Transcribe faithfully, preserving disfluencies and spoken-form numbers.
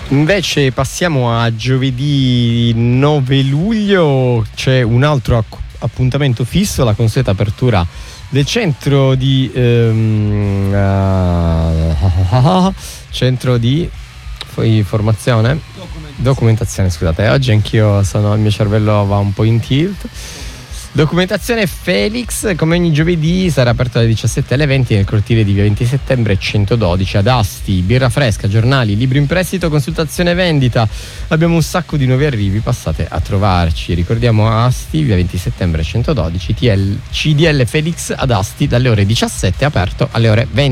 Invece passiamo a giovedì nove luglio, c'è un altro acc- appuntamento fisso, la consueta apertura del centro di ehm, uh, centro di formazione documentazione. documentazione scusate, oggi anch'io sono, il mio cervello va un po' in tilt. Documentazione Felix, come ogni giovedì, sarà aperto dalle diciassette alle venti nel cortile di via venti settembre centododici ad Asti. Birra fresca, giornali, libri in prestito, consultazione e vendita. Abbiamo un sacco di nuovi arrivi, passate a trovarci. Ricordiamo Asti, via venti settembre centododici, T L, C D L Felix ad Asti dalle ore diciassette, aperto alle ore venti.